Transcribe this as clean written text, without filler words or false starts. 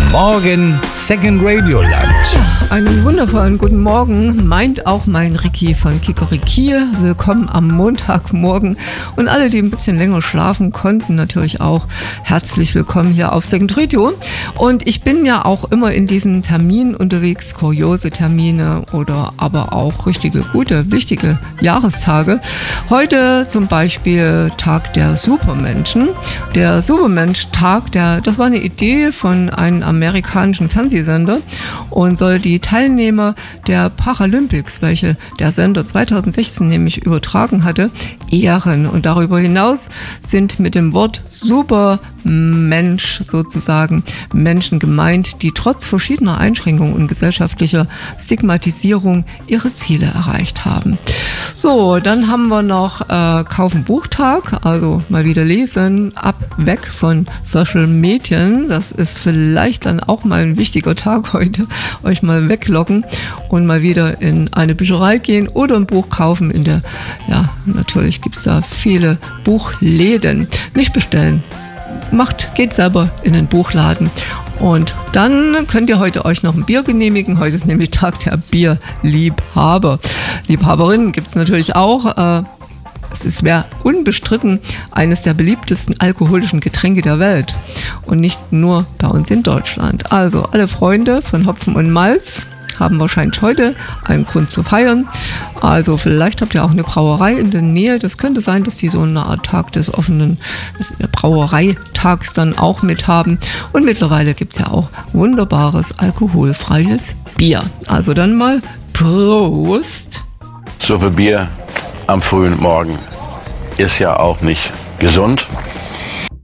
Morgen Second Radio Land. Einen wundervollen guten Morgen, meint auch mein Ricky von Kikoriki. Willkommen am Montagmorgen und alle, die ein bisschen länger schlafen konnten, natürlich auch herzlich willkommen hier auf Second Radio. Und ich bin ja auch immer in diesen Terminen unterwegs, kuriose Termine oder aber auch richtige, gute, wichtige Jahrestage. Heute zum Beispiel Tag der Supermenschen. Der Supermensch-Tag, das war eine Idee von einem amerikanischen Fernsehsender und soll die Teilnehmer der Paralympics, welche der Sender 2016 nämlich übertragen hatte, ehren. Und darüber hinaus sind mit dem Wort Supermensch sozusagen Menschen gemeint, die trotz verschiedener Einschränkungen und gesellschaftlicher Stigmatisierung ihre Ziele erreicht haben. So, dann haben wir noch Kaufen-Buchtag, also mal wieder lesen, weg von Social Medien. Das ist vielleicht dann auch mal ein wichtiger Tag heute, euch mal weglocken und mal wieder in eine Bücherei gehen oder ein Buch kaufen. Natürlich gibt es da viele Buchläden. Nicht bestellen, geht selber in den Buchladen. Und dann könnt ihr heute euch noch ein Bier genehmigen. Heute ist nämlich Tag der Bierliebhaber. Liebhaberinnen gibt es natürlich auch. Es wäre unbestritten eines der beliebtesten alkoholischen Getränke der Welt. Und nicht nur bei uns in Deutschland. Also alle Freunde von Hopfen und Malz haben wahrscheinlich heute einen Grund zu feiern. Also vielleicht habt ihr auch eine Brauerei in der Nähe. Das könnte sein, dass die so eine Art Tag des offenen Brauereitags dann auch mit haben. Und mittlerweile gibt es ja auch wunderbares alkoholfreies Bier. Also dann mal Prost! So viel Bier am frühen Morgen ist ja auch nicht gesund.